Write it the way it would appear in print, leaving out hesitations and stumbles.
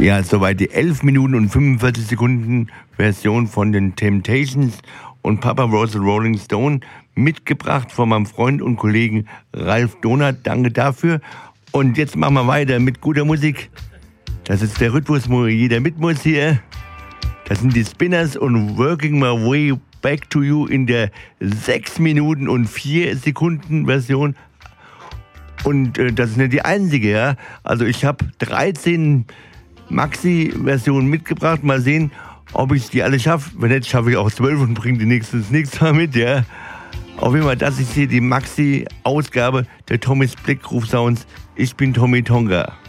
Ja, soweit die 11 Minuten und 45 Sekunden Version von den Temptations und Papa Roach Rolling Stone, mitgebracht von meinem Freund und Kollegen Ralf Donat. Danke dafür. Und jetzt machen wir weiter mit guter Musik. Das ist der Rhythmus, wo jeder mit muss hier. Das sind die Spinners und Working My Way Back to You in der 6 Minuten und 4 Sekunden Version. Und das ist nicht die einzige, ja. Also ich habe 13 Maxi-Versionen mitgebracht. Mal sehen, ob ich die alle schaffe. Wenn nicht, schaffe ich auch 12 und bringe die nächstes nichts mal mit, ja. Auf jeden Fall, das ist hier die Maxi-Ausgabe der Tommy's Blick Ruf Sounds. Ich bin Tommy Tonga.